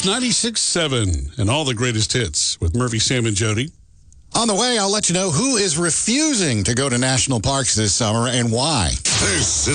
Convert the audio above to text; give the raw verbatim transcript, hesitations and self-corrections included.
Wolf ninety-six seven and all the greatest hits with Murphy, Sam, and Jody. On the way, I'll let you know who is refusing to go to national parks this summer and why. This is